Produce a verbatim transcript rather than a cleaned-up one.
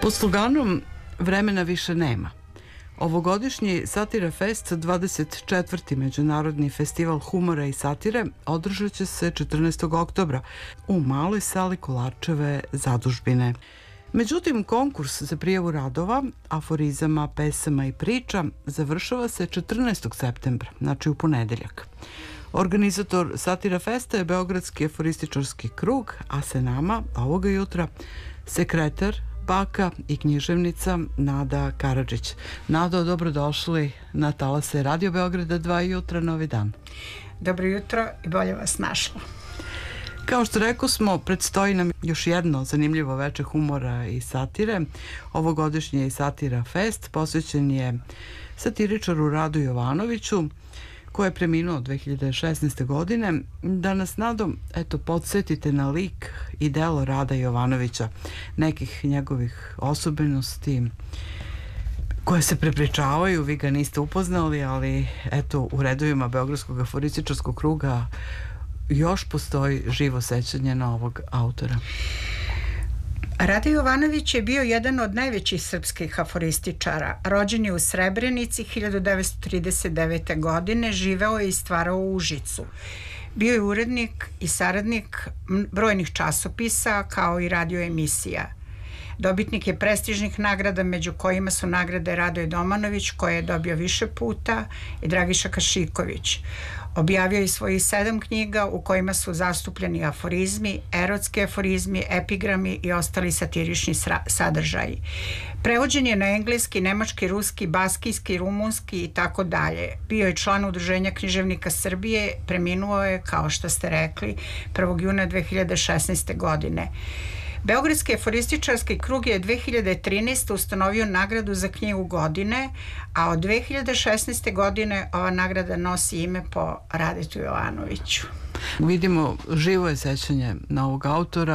Pod sloganom "Vremena više nema", ovogodišnji Satira Fest, dvadeset četvrti Međunarodni festival humora i satire, održat će se četrnaestog oktobra u maloj sali Kolarčeve zadužbine. Međutim, konkurs za prijavu radova, aforizama, pesama i priča završava se četrnaestog septembra, znači u ponedeljak. Organizator Satira Festa je Beogradski aforističarski krug, a sa nama ovoga jutra sekretar, baka i književnica Nada Karadžić. Nado, dobrodošli na talase Radio Beograda dva jutra, novi dan. Dobro jutro i bolje vas našla. Kao što rekao smo, predstoji nam još jedno zanimljivo veče humora i satire. Ovogodišnji je Satira Fest, posvećen je satiričaru Radu Jovanoviću, koji je preminuo dve hiljade šesnaeste. godine. Da nas, Nado, eto, podsjetite na lik i delo Rada Jovanovića, nekih njegovih osobenosti koje se prepričavaju, vi ga niste upoznali, ali eto, u redovima Beogradskog aforističarskog kruga još postoji živo sećanje na ovog autora. Rade Jovanović je bio jedan od najvećih srpskih aforističara. Rođen je u Srebrenici hiljadu devetsto trideset devete. godine, živeo je i stvarao u Užicu. Bio je urednik i saradnik brojnih časopisa kao i radio emisija. Dobitnik je prestižnih nagrada, među kojima su nagrade Radoje Domanović, koje je dobio više puta, i Dragiša Kašiković. Objavio je svojih sedam knjiga u kojima su zastupljeni aforizmi, erotski aforizmi, epigrami i ostali satirični sadržaji. Prevođen je na engleski, nemački, ruski, baskijski, rumunski i tako dalje. Bio je član Udruženja književnika Srbije, preminuo je, kao što ste rekli, prvog juna dve hiljade šesnaeste. godine. Beogradski aforističarski krug je dve hiljade trinaeste. ustanovio nagradu za knjigu godine, a od dve hiljade šesnaeste. godine ova nagrada nosi ime po Radetu Jovanoviću. Vidimo živo je sećanje na ovog autora.